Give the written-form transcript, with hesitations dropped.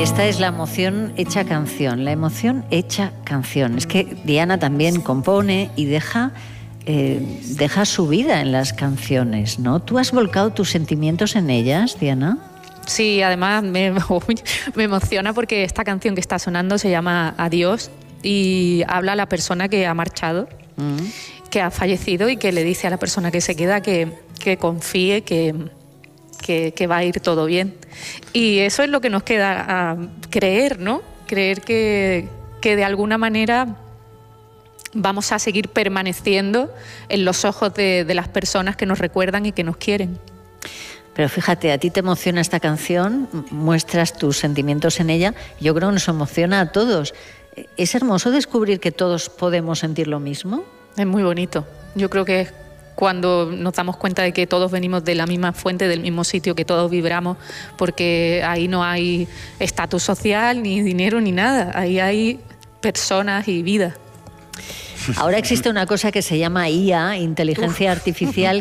Esta es la emoción hecha canción, la emoción hecha canción. Es que Diana también compone y deja su vida en las canciones, ¿no? ¿Tú has volcado tus sentimientos en ellas, Diana? Sí, además me emociona porque esta canción que está sonando se llama Adiós y habla a la persona que ha marchado, que ha fallecido y que le dice a la persona que se queda que confíe, que va a ir todo bien. Y eso es lo que nos queda a creer, ¿no? Creer que de alguna manera vamos a seguir permaneciendo en los ojos de las personas que nos recuerdan y que nos quieren. Pero fíjate, a ti te emociona esta canción, muestras tus sentimientos en ella, yo creo que nos emociona a todos. ¿Es hermoso descubrir que todos podemos sentir lo mismo? Es muy bonito. Yo creo que es cuando nos damos cuenta de que todos venimos de la misma fuente, del mismo sitio, que todos vibramos, porque ahí no hay estatus social, ni dinero, ni nada. Ahí hay personas y vida. Ahora existe una cosa que se llama IA, inteligencia artificial,